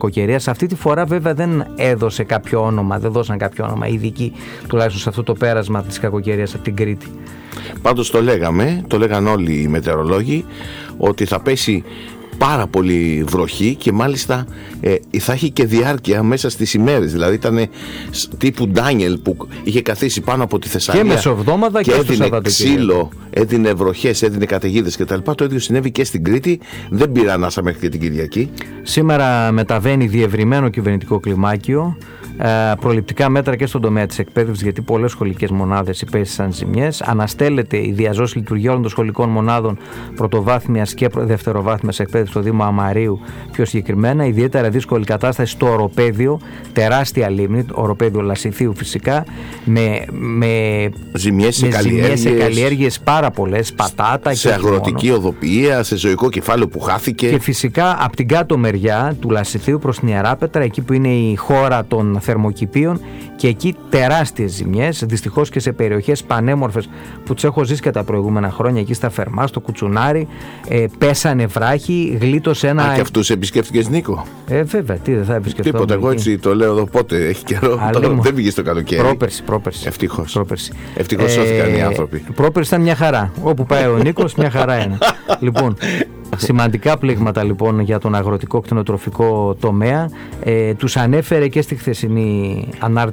κακοκαιρίας. Αυτή τη φορά βέβαια δεν έδωσε κάποιο όνομα, δεν δώσαν κάποιο όνομα ειδικοί, τουλάχιστον σε αυτό το πέρασμα της κακοκαιρίας από την Κρήτη. Πάντως το λέγαν όλοι οι μετεωρολόγοι, ότι θα πέσει πάρα πολύ βροχή και μάλιστα θα έχει και διάρκεια μέσα στις ημέρες. Δηλαδή ήταν τύπου Ντάνιελ που είχε καθίσει πάνω από τη Θεσσαλία και μεσοβδόμαδα και έδινε ξύλο, έδινε βροχές, έδινε καταιγίδες κτλ. Το ίδιο συνέβη και στην Κρήτη. Δεν πήρε ανάσα μέχρι και την Κυριακή. Σήμερα μεταβαίνει διευρυμένο κυβερνητικό κλιμάκιο. Προληπτικά μέτρα και στον τομέα της εκπαίδευσης, γιατί πολλές σχολικές μονάδες υπέστησαν ζημιές. Αναστέλλεται η διαζώση λειτουργία όλων των σχολικών μονάδων πρωτοβάθμιας και δευτεροβάθμιας εκπαίδευσης στο Δήμο Αμαρίου. Πιο συγκεκριμένα, ιδιαίτερα δύσκολη κατάσταση στο οροπέδιο, τεράστια λίμνη, οροπέδιο Λασιθίου φυσικά, με ζημιές σε καλλιέργειες πάρα πολλές, πατάτα, σε αγροτική οδοποιία, σε ζωικό κεφάλαιο που χάθηκε. Και φυσικά από την κάτω μεριά του Λασιθίου προς την Ιεράπετρα, εκεί που είναι η χώρα των θερμοκηπίων, και εκεί τεράστιες ζημιές, δυστυχώς και σε περιοχές πανέμορφες που τις έχω ζήσει και τα προηγούμενα χρόνια, εκεί στα Φερμά, στο Κουτσουνάρι, πέσανε βράχοι, γλίτωσε ένα... Και αυτούς επισκέφτηκες, Νίκο? Βέβαια, τι δεν θα επισκεφτώ. Τίποτα, εγώ έτσι το λέω εδώ, πότε έχει καιρό, δεν πήγες το καλοκαίρι. Πρόπερση. Ευτυχώς σώθηκαν οι άνθρωποι. Πρόπερση ήταν μια χαρά, όπου πάει ο Νίκος μια χαρά είναι. Λοιπόν, σημαντικά πλήγματα λοιπόν για τον αγροτικό κτηνοτροφικό τομέα. Τους ανέφερε και στη χθεσινή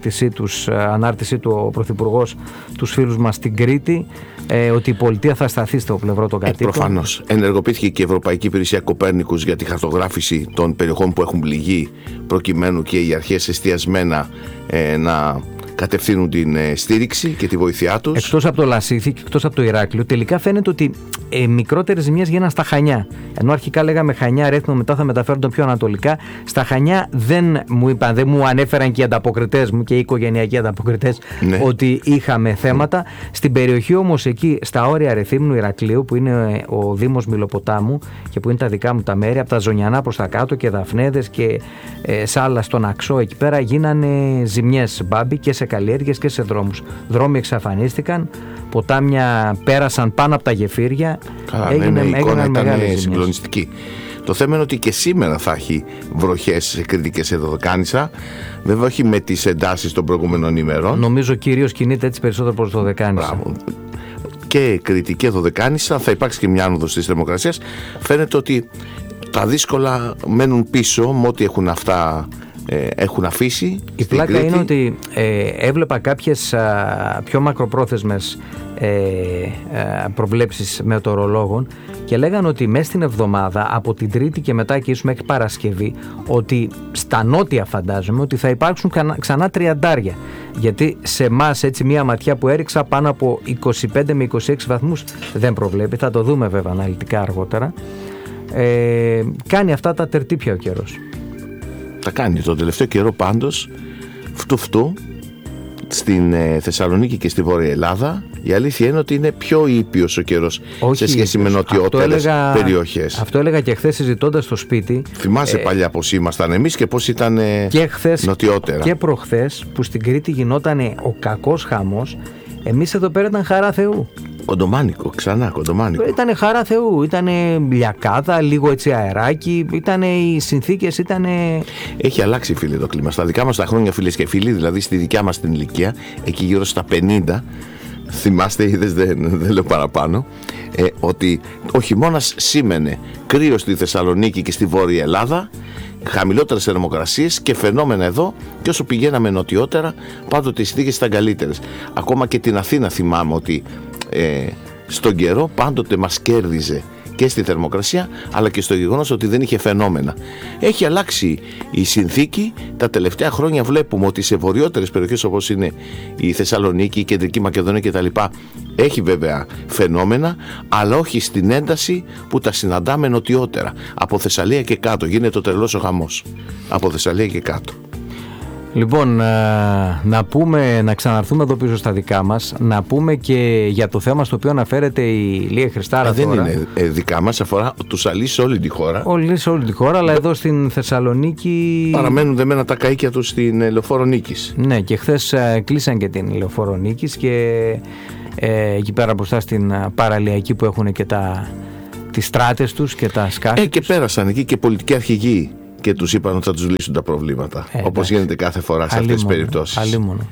ανάρτησή του ο Πρωθυπουργός, τους φίλους μας στην Κρήτη, ότι η πολιτεία θα σταθεί στο πλευρό των κατοίκων. Προφανώς. Ενεργοποιήθηκε και η Ευρωπαϊκή Υπηρεσία Κοπέρνικους για τη χαρτογράφηση των περιοχών που έχουν πληγεί, προκειμένου και οι αρχές εστιασμένα να κατευθύνουν την στήριξη και τη βοήθειά τους. Εκτός από το Λασίθι και εκτός από το Ηράκλειο, τελικά φαίνεται ότι μικρότερες ζημιές γίνανε στα Χανιά. Ενώ αρχικά λέγαμε Χανιά, Ρέθυμνο, μετά θα μεταφέρονταν πιο ανατολικά. Στα Χανιά δεν μου ανέφεραν και οι ανταποκριτές μου και οι οικογενειακοί ανταποκριτές, ναι, ότι είχαμε θέματα. Στην περιοχή όμως εκεί, στα όρια Ρεθύμνου Ηρακλείου, που είναι ο Δήμος Μυλοποτάμου και που είναι τα δικά μου τα μέρη, από τα Ζωνιανά προς τα κάτω και Δαφνέδες και Σάλα στον Αξό, εκεί πέρα γίνανε ζημιές, μπάμπι, και σε καλλιέργειες και σε δρόμους. Δρόμοι εξαφανίστηκαν, ποτάμια πέρασαν πάνω από τα γεφύρια. Η εικόνα ήταν συγκλονιστική. Το θέμα είναι ότι και σήμερα θα έχει βροχές σε Κρήτη και σε Δωδεκάνησα. Βέβαια όχι με τις εντάσεις των προηγούμενων ημερών. Νομίζω κυρίως κινείται έτσι περισσότερο προς Δωδεκάνησα. Και Κρήτη και Δωδεκάνησα, θα υπάρξει και μια άνοδος της θερμοκρασίας. Φαίνεται ότι τα δύσκολα μένουν πίσω με ό,τι έχουν αφήσει. Η πλάκα Κρήτη είναι ότι έβλεπα κάποιες πιο μακροπρόθεσμες προβλέψεις μετεωρολόγων και λέγανε ότι μέσα στην εβδομάδα, από την Τρίτη και μετά και ίσως μέχρι Παρασκευή, ότι στα νότια φαντάζομαι ότι θα υπάρξουν ξανά 30. Γιατί σε εμάς έτσι μία ματιά που έριξα, πάνω από 25 με 26 βαθμούς δεν προβλέπει. Θα το δούμε βέβαια αναλυτικά αργότερα. Κάνει αυτά τα τερτύπια ο καιρός. Τα κάνει τον τελευταίο καιρό πάντως φτου στην Θεσσαλονίκη και στη Βόρεια Ελλάδα. Η αλήθεια είναι ότι είναι πιο ήπιος ο καιρός σε σχέση με νοτιότερες περιοχές. Αυτό έλεγα και χθες συζητώντας στο σπίτι. Θυμάσαι παλιά πώς ήμασταν εμείς και πώς ήταν νοτιότερα. Και προχθές που στην Κρήτη γινόταν ο κακός χαμός, εμείς εδώ πέρα ήταν χαρά Θεού. Κοντομάνικο, ξανά κοντομάνικο. Ήτανε χαρά Θεού, ήτανε λιακάδα, λίγο έτσι αεράκι, οι συνθήκες ήτανε... Έχει αλλάξει, φίλε, το κλίμα. Στα δικά μας τα χρόνια, φίλες και φίλοι, δηλαδή στη δικιά μας την ηλικία, εκεί γύρω στα 50, θυμάστε, είδες, δεν λέω παραπάνω, ότι ο χειμώνας σήμαινε κρύο στη Θεσσαλονίκη και στη Βόρεια Ελλάδα, χαμηλότερες θερμοκρασίες και φαινόμενα εδώ, και όσο πηγαίναμε νοτιότερα, πάντοτε οι συνθήκες ήταν καλύτερες. Ακόμα και την Αθήνα θυμάμαι ότι στον καιρό πάντοτε μας κέρδιζε και στη θερμοκρασία, αλλά και στο γεγονός ότι δεν είχε φαινόμενα. Έχει αλλάξει η συνθήκη. Τα τελευταία χρόνια βλέπουμε ότι σε βορειότερες περιοχές όπως είναι η Θεσσαλονίκη, η Κεντρική Μακεδονία κτλ. Έχει βέβαια φαινόμενα, αλλά όχι στην ένταση που τα συναντάμε νοτιότερα. Από Θεσσαλία και κάτω γίνεται ο τρελός ο χαμός. Από Θεσσαλία και κάτω. Λοιπόν, να ξαναρθούμε εδώ πίσω στα δικά μας, να πούμε και για το θέμα στο οποίο αναφέρεται η Λία Χριστάρα. Δεν είναι δικά μας, αφορά τους αλείς σε όλη τη χώρα. Σε όλη τη χώρα, αλλά εδώ στην Θεσσαλονίκη παραμένουν δεμένα τα καΐκια τους στην Λεωφόρο Νίκης. Ναι, και χθες κλείσαν και την Λεωφόρο Νίκης και εκεί πέρα μπροστά στην παραλιακή που έχουν και τις στράτες τους και τα σκάφη και πέρασαν εκεί και πολιτικοί αρχηγοί και τους είπαν ότι θα τους λύσουν τα προβλήματα. Όπως γίνεται κάθε φορά σε αυτές τις περιπτώσεις. Αλίμονο.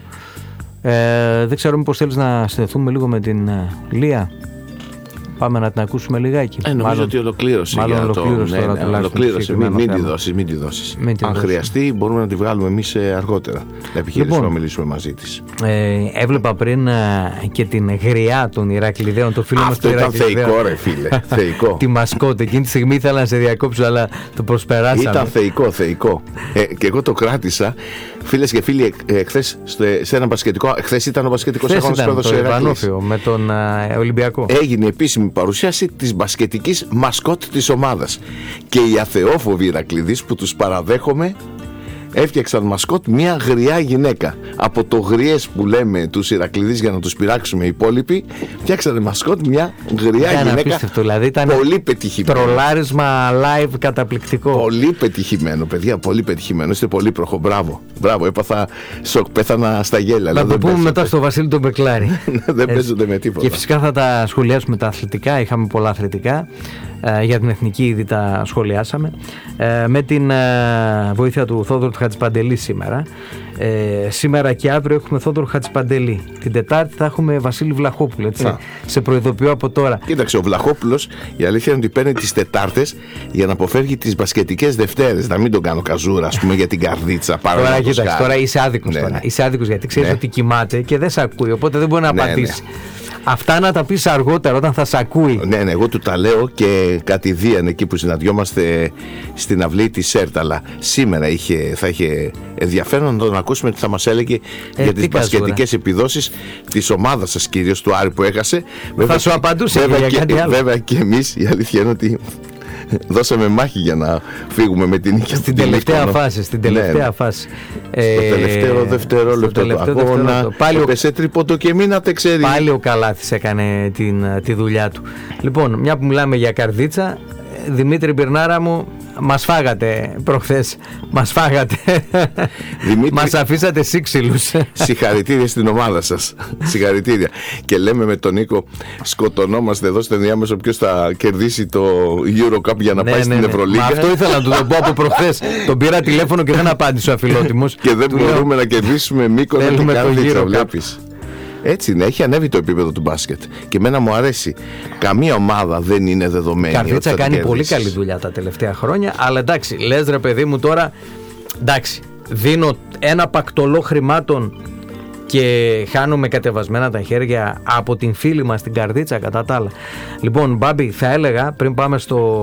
Δεν ξέρω μήπως θέλεις να συνδεθούμε λίγο με την Λία. Πάμε να την ακούσουμε λιγάκι. Νομίζω ότι ολοκλήρωσε. Μάλλον ολοκλήρωσε τώρα τουλάχιστον. Ολοκλήρωσε. Μην τη δώσεις. Αν χρειαστεί, μπορούμε να τη βγάλουμε εμείς αργότερα. Να επιχειρήσουμε να μιλήσουμε μαζί της. Έβλεπα πριν και την γριά των Ηρακλειδαίων, το φίλο μας του Ηρακλειδαίου. Αυτό ήταν θεϊκό, ρε φίλε. Θεϊκό. Τη μασκότ. Εκείνη τη στιγμή ήθελα να σε διακόψω, αλλά το προσπεράσαμε. Ήταν θεϊκό. Και εγώ το κράτησα. Φίλες και φίλοι, εχθές σε ένα μπασκετικό. Εχθές ήταν ο μπασκετικός αγώνας που έδωσε ο Ηρακλής. Με τον Ολυμπιακό. Έγινε επίσημη παρουσίαση της μπασκετικής μασκότ της ομάδας. Και οι αθεόφοβοι Ηρακλειδείς που τους παραδέχομαι έφτιαξαν μασκότ μια γριά γυναίκα. Από το γριές που λέμε τους Ηρακλειδείς για να τους πειράξουμε οι υπόλοιποι, φτιάξανε μασκότ μια γριά γυναίκα. Απίστευτο, δηλαδή ήταν πολύ πετυχημένο. Τρολάρισμα live καταπληκτικό. Πολύ πετυχημένο, παιδιά, πολύ πετυχημένο. Είστε πολύ προχω. Μπράβο, έπαθα σοκ, πέθανα στα γέλια. Να το πούμε μετά στο Βασίλη τον Μπεκλάρη. Δεν παίζονται με τίποτα. Και φυσικά θα τα σχολιάσουμε τα αθλητικά. Είχαμε πολλά αθλητικά. Για την εθνική ήδη τα σχολιάσαμε. Με την βοήθεια του Θόδωρου του Χατζηπαντελή σήμερα. Σήμερα και αύριο έχουμε Θόδωρο Χατζηπαντελή. Την Τετάρτη θα έχουμε Βασίλη Βλαχόπουλο. Έτσι. Σε προειδοποιώ από τώρα. Κοίταξε, ο Βλαχόπουλος η αλήθεια είναι ότι παίρνει τις Τετάρτες για να αποφεύγει τις μπασκετικές Δευτέρες. Να μην τον κάνω καζούρα, ας πούμε, για την καρδίτσα. Τώρα κοίταξε, τώρα είσαι άδικος. Ναι. Είσαι άδικος γιατί ξέρεις ότι κοιμάται και δεν σε ακούει. Οπότε δεν μπορεί να απαντήσει. Αυτά να τα πεις αργότερα όταν θα σ' ακούει. Ναι, εγώ του τα λέω και κατηδίαν εκεί που συναντιόμαστε στην αυλή της ΣΕΡΤ. Αλλά σήμερα θα είχε ενδιαφέρον να τον ακούσουμε τι θα μας έλεγε για τις μπασκετικές επιδόσεις της ομάδας σας, κυρίως του Άρη που έχασε. Θα σου απαντούσε βέβαια και εμείς η αλήθεια είναι ότι δώσαμε μάχη για να φύγουμε με την νίκη. Στην τελευταία φάση. Στο τελευταίο δευτερόλεπτο του αγώνα έπεσε τρίποντο και μείνατε ξέρει. Πάλι ο Καλάθης έκανε τη δουλειά του. Λοιπόν, μια που μιλάμε για καρδίτσα, Δημήτρη Μπυρνάρα μου, μας φάγατε προχθές. Μας φάγατε. Δημήτρη, μας αφήσατε σύξυλους. Συγχαρητήρια στην ομάδα σας. Συγχαρητήρια. Και λέμε με τον Νίκο, σκοτωνόμαστε εδώ στο ενδιάμεσο ποιος θα κερδίσει το Euro Cup για να πάει στην Ευρωλίγα. Αυτό ήθελα να του το πω από προχθές. Τον πήρα τηλέφωνο και δεν απάντησε ο αφιλότιμος. Και δεν μπορούμε να κερδίσουμε Μύκονο και Καρδίτσα, βλέπεις. Έτσι είναι, έχει ανέβει το επίπεδο του μπάσκετ. Και εμένα μου αρέσει. Καμία ομάδα δεν είναι δεδομένη. Η Καρδίτσα κάνει πολύ καλή δουλειά τα τελευταία χρόνια. Αλλά εντάξει, λες ρε παιδί μου τώρα, εντάξει, δίνω ένα πακτολό χρημάτων και χάνουμε κατεβασμένα τα χέρια από την φίλη μας την Καρδίτσα κατά τα άλλα. Λοιπόν, Μπάμπη, θα έλεγα πριν πάμε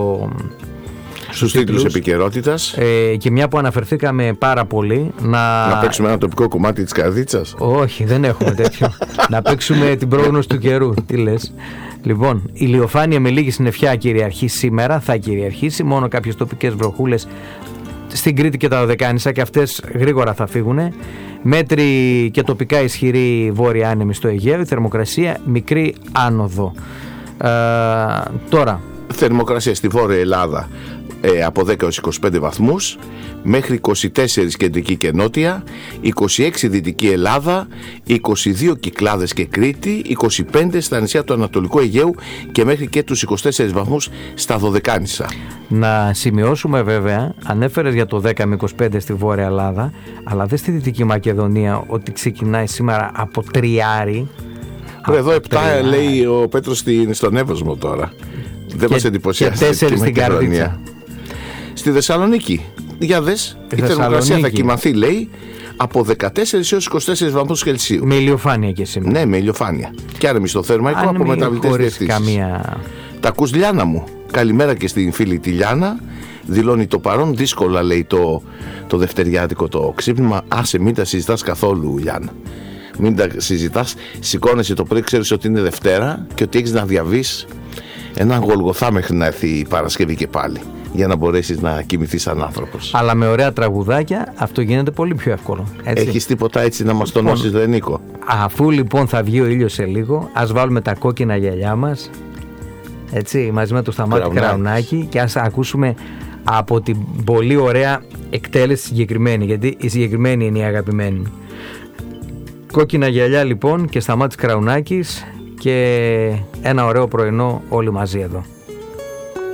στους τίτλους επικαιρότητας και μια που αναφερθήκαμε πάρα πολύ να παίξουμε ένα τοπικό κομμάτι της Καρδίτσας. Όχι, δεν έχουμε τέτοιο. Να παίξουμε την πρόγνωση του καιρού. Τι λες? Λοιπόν, η ηλιοφάνεια με λίγη συννεφιά κυριαρχεί σήμερα. Θα κυριαρχήσει μόνο κάποιες τοπικές βροχούλες στην Κρήτη και τα Δωδεκάνησα και αυτές γρήγορα θα φύγουν. Μέτρη και τοπικά ισχυρή βόρεια άνεμη στο Αιγαίο. Η θερμοκρασία μικρή άνοδο. Τώρα θερμοκρασία στη Βόρεια Ελλάδα από 10 έως 25 βαθμούς, μέχρι 24 κεντρική και νότια, 26 δυτική Ελλάδα, 22 Κυκλάδες και Κρήτη, 25 στα νησιά του Ανατολικού Αιγαίου και μέχρι και τους 24 βαθμούς στα Δωδεκάνησα. Να σημειώσουμε βέβαια, ανέφερες για το 10 με 25 στη Βόρεια Ελλάδα, αλλά δεν στη Δυτική Μακεδονία ότι ξεκινάει σήμερα από τριάρι. Εδώ 7 λέει ο Πέτρος στον Εύωσμο τώρα. Δεν μας εντυπωσιάζει. Και 4 στην Καρδίτσα. Στη Θεσσαλονίκη, για δες, η θερμοκρασία θα κοιμαθεί, λέει, από 14 έως 24 βαθμούς Κελσίου. Με ηλιοφάνεια και σήμερα. Ναι, με ηλιοφάνεια. Και άνεμη στο θερμαϊκό από μεταβλητές διευθύνσεις. Καμία... Τα ακούς, Λιάνα μου? Καλημέρα και στην φίλη τη Λιάνα. Δηλώνει το παρόν δύσκολα, λέει, το δευτεριάτικο το ξύπνημα. Άσε, μην τα συζητάς καθόλου, Λιάνα. Μην τα συζητάς. Σηκώνεσαι το πρωί, ξέρεις ότι είναι Δευτέρα και ότι έχεις να διαβείς έναν Γολγοθά μέχρι να έρθει η Παρασκευή και πάλι, για να μπορέσεις να κοιμηθείς σαν άνθρωπος. Αλλά με ωραία τραγουδάκια αυτό γίνεται πολύ πιο εύκολο. Έτσι. Έχεις τίποτα έτσι να μας τονώσεις, δε Νίκο? Αφού λοιπόν θα βγει ο ήλιος σε λίγο, ας βάλουμε τα κόκκινα γυαλιά μας, έτσι, μαζί με το Σταμάτη Κραουνάκη, και ας ακούσουμε από την πολύ ωραία εκτέλεση συγκεκριμένη, γιατί η συγκεκριμένη είναι η αγαπημένη. Κόκκινα γυαλιά λοιπόν και Σταμάτης Κραουνάκης και ένα ωραίο πρωινό όλοι μαζί εδώ.